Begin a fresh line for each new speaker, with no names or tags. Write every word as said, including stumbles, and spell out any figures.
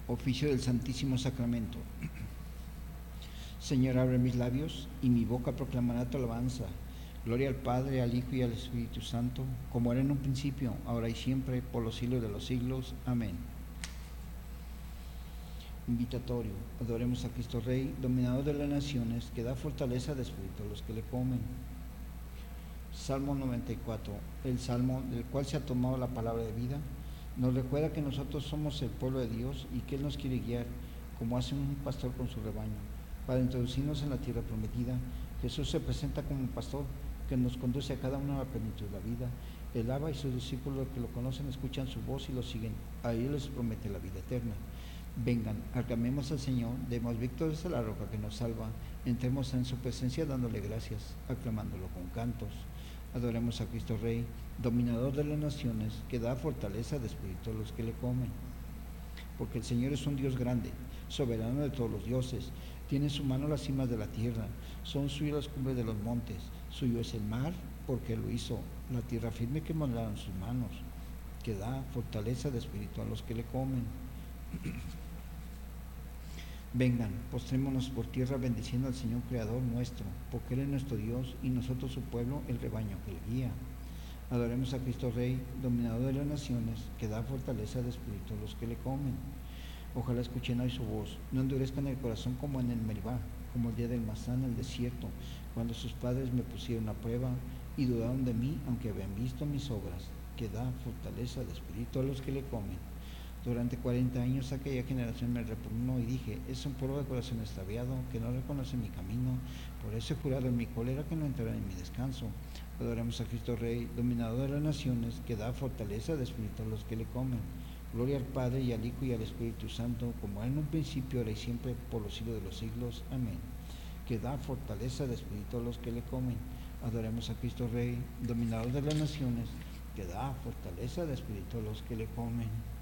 Oficio del Santísimo Sacramento. Señor, abre mis labios y mi boca proclamará tu alabanza. Gloria al Padre, al Hijo y al Espíritu Santo, como era en un principio, ahora y siempre, por los siglos de los siglos. Amén. Invitatorio. Adoremos a Cristo Rey, dominador de las naciones, que da fortaleza de espíritu a los que le comen. Salmo noventa y cuatro. El salmo del cual se ha tomado la palabra de vida nos recuerda que nosotros somos el pueblo de Dios y que Él nos quiere guiar, como hace un pastor con su rebaño. Para introducirnos en la tierra prometida, Jesús se presenta como un pastor que nos conduce a cada uno a la plenitud de la vida. Él ama y sus discípulos que lo conocen escuchan su voz y lo siguen. A ellos les promete la vida eterna. Vengan, aclamemos al Señor, demos victorias a la roca que nos salva, entremos en su presencia dándole gracias, aclamándolo con cantos. Adoremos a Cristo Rey, dominador de las naciones, que da fortaleza de espíritu a los que le comen. Porque el Señor es un Dios grande, soberano de todos los dioses, tiene en su mano las cimas de la tierra, son suyas las cumbres de los montes, suyo es el mar, porque lo hizo, la tierra firme que moldearon sus manos, que da fortaleza de espíritu a los que le comen. Vengan, postrémonos por tierra bendiciendo al Señor Creador nuestro, porque Él es nuestro Dios y nosotros su pueblo, el rebaño que le guía. Adoremos a Cristo Rey, dominador de las naciones, que da fortaleza de espíritu a los que le comen. Ojalá escuchen hoy su voz, no endurezcan el corazón como en el Meribá, como el día del Masá en el desierto, cuando sus padres me pusieron a prueba y dudaron de mí, aunque habían visto mis obras, que da fortaleza de espíritu a los que le comen. Durante cuarenta años aquella generación me repugnó y dije, es un pueblo de corazón extraviado que no reconoce mi camino, por eso he jurado en mi cólera que no entrarán en mi descanso. Adoremos a Cristo Rey, dominador de las naciones, que da fortaleza de espíritu a los que le comen. Gloria al Padre y al Hijo y al Espíritu Santo, como era en un principio, ahora y siempre, por los siglos de los siglos. Amén. Que da fortaleza de espíritu a los que le comen. Adoremos a Cristo Rey, dominador de las naciones, que da fortaleza de espíritu a los que le comen.